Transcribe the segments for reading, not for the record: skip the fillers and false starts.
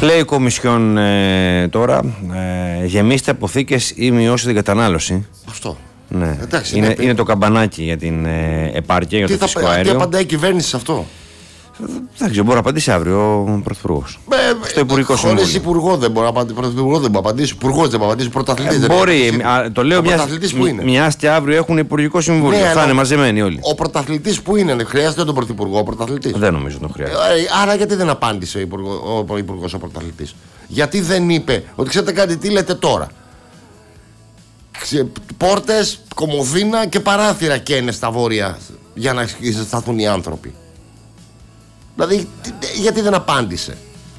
Λέει η Κομισιόν τώρα, γεμίστε αποθήκες ή μειώσετε την κατανάλωση. Αυτό. Ναι. Εντάξει, είναι το καμπανάκι για την επάρκεια, για το φυσικό αέριο. Τι απαντάει η κυβέρνηση σε αυτό? Δεν ξέρω, μπορεί να απαντήσει αύριο ο Πρωθυπουργός. Στο Υπουργικό Συμβούλιο. Χωρίς Υπουργό δεν μπορεί να απαντήσει. Πρωθυπουργό δεν μπορεί να απαντήσει. Υπουργός δεν μπορεί να απαντήσει. Πρωταθλητής μπορεί. Το λέω μιας και αύριο έχουν Υπουργικό Συμβούλιο. Ναι, θα είναι μαζεμένοι όλοι. Ο πρωταθλητής που είναι, χρειάζεται τον Πρωθυπουργό ο πρωταθλητής? Δεν νομίζω τον χρειάζεται. Άρα γιατί δεν απάντησε ο Υπουργός ο πρωταθλητής? Γιατί δεν είπε ότι ξέρετε κάτι, τι λέτε τώρα? Πόρτες, κομμωδίνα και παράθυρα καίνε στα βόρεια για να σταθούν οι άνθρωποι. Δηλαδή, γιατί δεν απάντησε?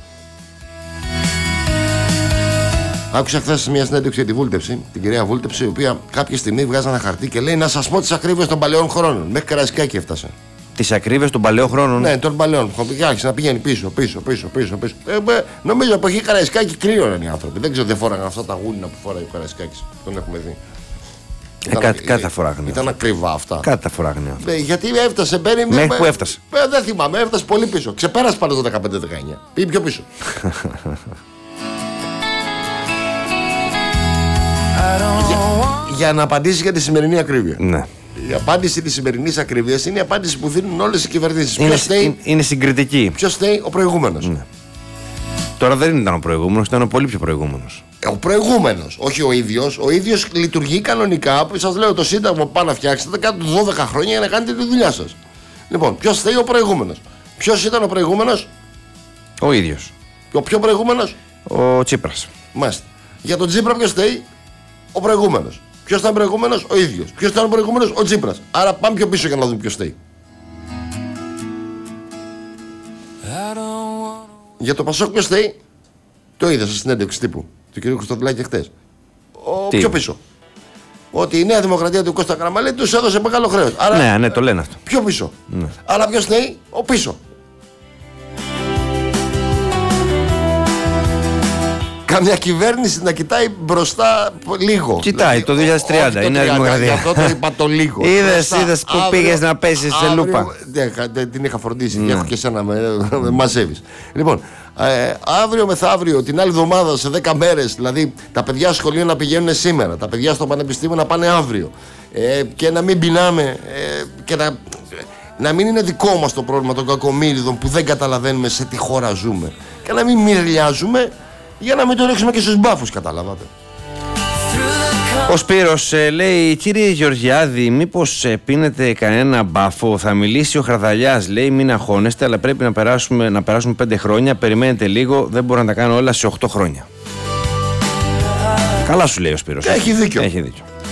Άκουσα χθες μια συνέντευξη για τη Βούλτεψη, την κυρία Βούλτεψη, η οποία κάποια στιγμή βγάζει ένα χαρτί και λέει να σας πω τις ακρίβειες των παλαιών χρόνων. Μέχρι Καραϊσκάκη έφτασε. Τις ακρίβειες των παλαιών χρόνων? Ναι, των παλαιών. Άρχισε να πηγαίνει πίσω. Νομίζω από εκεί Καραϊσκάκη κρύο είναι οι άνθρωποι. Δεν ξέρω, δεν φόραγαν αυτά τα γούνινα που φόραγε ο Καραϊσκάκης. Τον έχουμε δει. Κάτι τα φοράγανε. Ήταν ακριβά αυτά. Κάτι τα φοράγανε. Γιατί έφτασε, μέχρι που έφτασε. Δεν θυμάμαι, έφτασε πολύ πίσω. Ξεπέρασε πάνω το 15-19. Πήγε πιο πίσω. Για να απαντήσει για τη σημερινή ακρίβεια. Ναι. Η απάντηση της σημερινής ακρίβειας είναι η απάντηση που δίνουν όλες οι κυβερνήσεις. Είναι συγκριτική. Ποιος φταίει? Ο προηγούμενος. Ναι. Τώρα δεν ήταν ο προηγούμενος, ήταν ο πολύ πιο προηγούμενος. Ο προηγούμενος, όχι ο ίδιος. Ο ίδιος λειτουργεί κανονικά. Σας λέω το Σύνταγμα που πάνε να φτιάξετε, κάνετε 12 χρόνια για να κάνετε τη δουλειά σας. Λοιπόν, ποιος φταίει? Ο προηγούμενος. Ποιος ήταν ο προηγούμενος? Ο ίδιος. Ο πιο προηγούμενος? Ο Τσίπρας. Μάλιστα. Για τον Τσίπρα ποιος φταίει? Ο προηγούμενος. Ποιος ήταν προηγούμενος? Ο ίδιος. Ποιος ήταν προηγούμενος? Ο Τσίπρας. Άρα πάμε πιο πίσω για να δούμε ποιος φταίει. Για το Πασόκ ποιος φταίει? Το είδα στη συνέντευξη τύπου του κ. Χρυστοδουλάκη χτες. Πιο πίσω. Ότι η Νέα Δημοκρατία του Κώστα Καραμανλή τους έδωσε μεγάλο χρέος. Άρα, ναι, το λένε αυτό. Πιο πίσω. Ναι. Αλλά ποιος φταίει? Ο πίσω. Καμιά κυβέρνηση να κοιτάει μπροστά λίγο. Κοιτάει το 2030. Είναι η Δημοκρατία. Γι' αυτό το είπα το λίγο. Είδες που πήγες να πέσεις σε λούπα. Δεν την είχα φροντίσει. Έχω και εσένα με μαζεύεις. Λοιπόν, αύριο μεθαύριο, την άλλη εβδομάδα, σε 10 μέρες, δηλαδή τα παιδιά στο σχολείο να πηγαίνουν σήμερα, τα παιδιά στο πανεπιστήμιο να πάνε αύριο. Και να μην πεινάμε και να μην είναι δικό μας το πρόβλημα των κακομοίριδων που δεν καταλαβαίνουμε σε τι χώρα ζούμε. Και να μην μυρλιάζουμε για να μην το ρίξουμε και στους μπάφους, καταλάβατε. Ο Σπύρος λέει, κύριε Γεωργιάδη, μήπως πίνετε κανένα μπάφο? Θα μιλήσει ο Χαρδαλιάς, λέει, μην αγχώνεστε, αλλά πρέπει να περάσουμε 5 χρόνια. Περιμένετε λίγο, δεν μπορώ να τα κάνω όλα σε 8 χρόνια. Καλά σου λέει ο Σπύρος. Έχει δίκιο. Έχει δίκιο.